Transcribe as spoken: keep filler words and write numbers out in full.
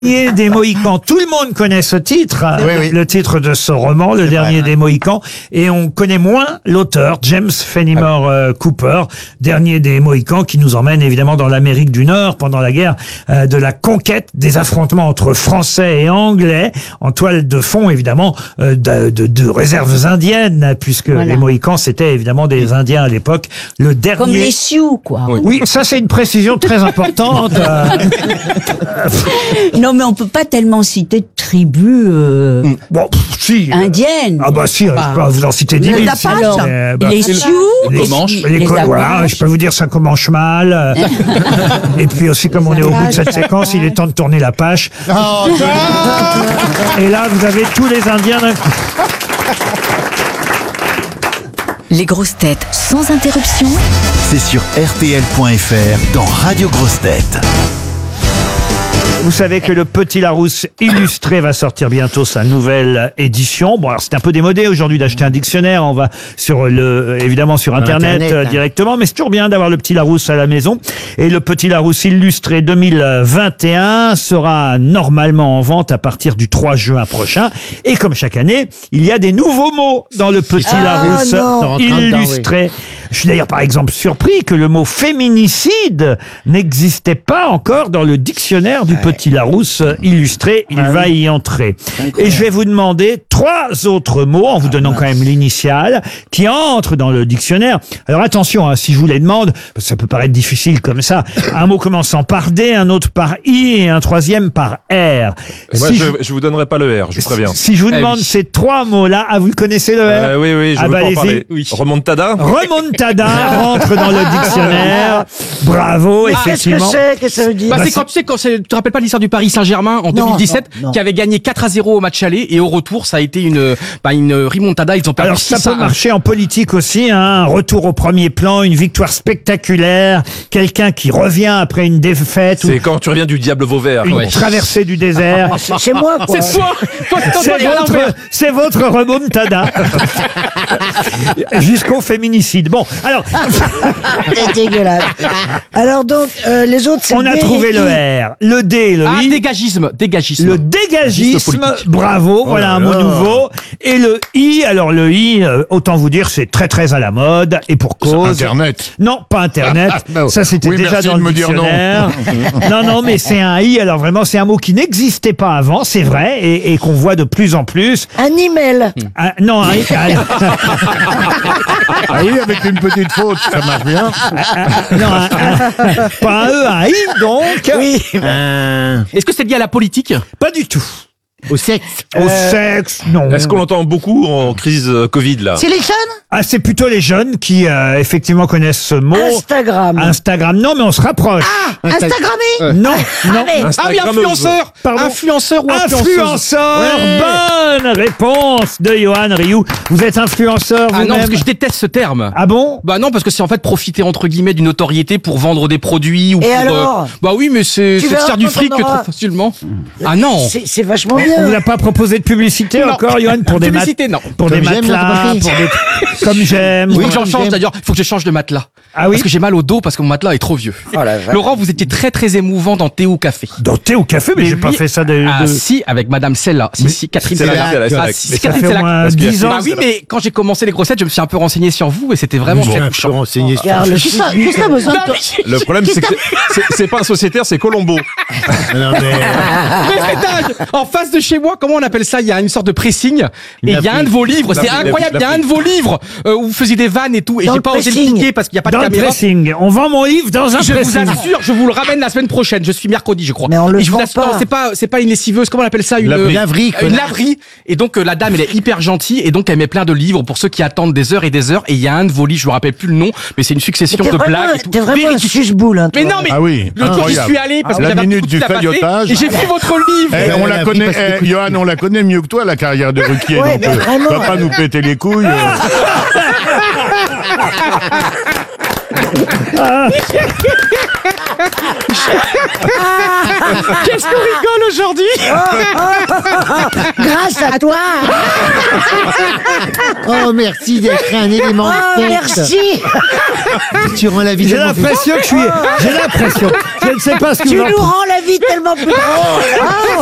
Dernier des Mohicans. Tout le monde connaît ce titre, Oui, oui. le titre de ce roman, Le Dernier des Mohicans, et on connaît moins l'auteur, James Fenimore euh, Cooper, Dernier des Mohicans, qui nous emmène évidemment dans l'Amérique du Nord pendant la guerre euh, de la conquête, des affrontements entre Français et Anglais, en toile de fond évidemment euh, de, de, de réserves indiennes, puisque Voilà. les Mohicans c'était évidemment des Indiens à l'époque. Le dernier. Comme les Sioux, quoi. Oui, ça c'est une précision très importante. euh, Non, mais on peut pas tellement citer de tribus euh, Bon, pff, si. euh, indiennes. Ah bah si, je peux vous en citer dix Les mille. Apaches, sinon, euh, bah, les les- Sioux, les, Comanches. les les co- voilà, Apaches. je peux vous dire ça commence mal. euh, Et puis aussi, comme on est au bout de cette séquence, il est temps de tourner la page. Oh, Et là, vous avez tous les Indiens d'un coup. Les grosses têtes sans interruption. C'est sur R T L point F R dans Radio Grosses Têtes. Vous savez que le Petit Larousse illustré va sortir bientôt sa nouvelle édition. Bon, alors c'est un peu démodé aujourd'hui d'acheter un dictionnaire. On va sur le, évidemment sur Internet, Internet, euh, hein. directement, mais c'est toujours bien d'avoir le Petit Larousse à la maison. Et le Petit Larousse illustré deux mille vingt et un sera normalement en vente à partir du trois juin prochain. Et comme chaque année, il y a des nouveaux mots dans le Petit Ah, Larousse non. illustré. Je suis d'ailleurs par exemple surpris que le mot féminicide n'existait pas encore dans le dictionnaire du Petit Larousse illustré. Il va y entrer. Et je vais vous demander trois autres mots, en vous donnant quand même l'initiale, qui entrent dans le dictionnaire. Alors attention, hein, si je vous les demande, parce que ça peut paraître difficile comme ça, un mot commençant par D, un autre par I et un troisième par R. Moi, Si je, je, je vous donnerai pas le R, je vous préviens. si je vous Eh demande oui. ces trois mots-là, ah, vous le connaissez le R? Euh, oui, oui, je Ah veux bah, pas en allez-y. parler. Remontada. Remontada rentre dans le dictionnaire. Bravo, Qu'est-ce que effectivement. c'est? Qu'est-ce que ça veut dire? Bah, Bah, c'est quand tu sais quand c'est, tu te rappelles pas l'histoire du Paris Saint-Germain en deux mille dix-sept non, non. qui avait gagné quatre à zéro au match aller et au retour ça a été une bah, une remontada, ils ont perdu Alors ça six à peut un. marcher en politique aussi, hein. Un retour au premier plan, une victoire spectaculaire, quelqu'un qui revient après une défaite ou C'est quand tu reviens du diable Vauvert. une Ouais. traversée du désert. C'est c'est moi, quoi. C'est toi, toi c'est C'est Antoine à votre, l'envers. c'est votre remontada. Jusqu'au féminicide. Bon, alors, C'est dégueulasse. Alors donc, euh, les autres, c'est on a D trouvé et le I. R, le D et le Ah, I. dégagisme, dégagisme. Le dégagisme, politique. bravo, voilà un mot nouveau. Et le I, alors le I, euh, autant vous dire, c'est très très à la mode, et pour cause. Internet. Non, pas Internet. Non. Ça, c'était Oui, déjà merci dans de le me dire non. dictionnaire. Non, non, mais c'est un I. Alors vraiment, c'est un mot qui n'existait pas avant, c'est vrai, et, et qu'on voit de plus en plus. Un email. Ah, non, un I. ah, Ah oui, avec une petite faute, ça marche bien. non, un- un- pas un E, un I, donc. Oui. Est-ce que c'est lié à la politique? Pas du tout. Au sexe. Au sexe, non. Est-ce qu'on l'entend beaucoup en crise euh, Covid là? C'est les jeunes? Ah, c'est plutôt les jeunes qui, euh, effectivement, connaissent ce mot. Instagram. Instagram, non, mais on se rapproche. Instagrammé? Non, non. Ah oui, Instagrammeuse. influenceur. Pardon. Influenceur ou influenceuse? Influenceur, bonne réponse de Johan Rioux. Vous êtes influenceur Ah non, vous-même? parce que je déteste ce terme. Ah bon? Bah non, parce que c'est en fait profiter entre guillemets d'une notoriété pour vendre des produits ou Et pour. alors Bah oui, mais c'est Tu c'est verras faire du quand fric on aura- trop facilement. Ah non. C'est c'est vachement On vous bien. a pas proposé de publicité Non. encore, Johan, pour des mat- Publicité, non. pour Comme des j'aime, matelas, t'as compris. pour des, comme j'aime. Il faut Oui, que j'en comme change j'aime. d'ailleurs. Il faut que je change de matelas. Ah oui? Parce que j'ai mal au dos parce que mon matelas est trop vieux. Laurent, vous étiez très très émouvant dans Thé ou Café. Dans thé ou café, mais, Mais j'ai pas lui- fait ça de, Ah de- si, avec Madame Cella. Si, si, Catherine c'est la- Cella. c'est la- c'est la- Ah, mais si, ça Catherine fait Cella. au moins Parce que- dix ans. Bah oui, mais quand j'ai commencé les grossettes, je me suis un peu renseigné sur vous et c'était vraiment très Je suis touchant. renseigné sur Regarde, le Qu'est-ce que t'as besoin de toi? Le problème, c'est que c'est- c'est- c'est pas un sociétaire, c'est Colombo. Non, mais- Mais c'est dingue. En face de chez moi, comment on appelle ça? Il y a une sorte de pressing et il y a un de vos livres. C'est L'appli, incroyable. Il y a un de vos livres euh, où vous faisiez des vannes et tout. Et Dans j'ai le pas osé le pressing. cliquer parce qu'il n'y a pas de dans le caméra. pressing. On vend mon livre dans un Je vous pressing. assure, je vous le ramène la semaine prochaine. Je suis mercredi, je crois. Mais on le Et je vous vend assure, pas. non, c'est pas, c'est pas une lessiveuse. Comment on appelle ça? Une Laverie. Laverie, Une connard. laverie. Et donc euh, la dame, elle est hyper gentille et donc elle met plein de livres pour ceux qui attendent des heures et des heures. Et il y a un de vos livres, je me rappelle plus le nom, mais c'est une succession T'es de vraiment, blagues. Et tout. t'es vraiment un Véridique. suce-boule, hein, toi. Mais non, mais Ah oui, le jour j'y incroyable. suis allé parce que La j'avais un minute coup de du fil à passer, faillotage. et j'ai pris votre livre. Eh, on Elle la a connaît, pris parce que- eh, Johan, on la connaît mieux que toi, la carrière de Ruquier. Ouais, donc, mais euh, vraiment. va pas nous péter les couilles. euh. Qu'est-ce qu'on rigole aujourd'hui? Grâce à à toi. Oh, merci d'être un élément Oh, de fête. merci. Tu rends la vie J'ai tellement plus- l'impression que je suis... J'ai l'impression... Je ne sais pas ce que Tu vous en nous rends la vie tellement plus drôle.